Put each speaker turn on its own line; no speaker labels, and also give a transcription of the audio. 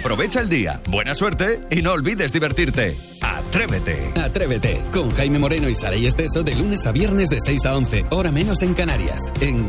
Aprovecha el día, buena suerte y no olvides divertirte. Atrévete.
Atrévete con Jaime Moreno y Saray Esteso de lunes a viernes de 6 a 11, hora menos en Canarias, en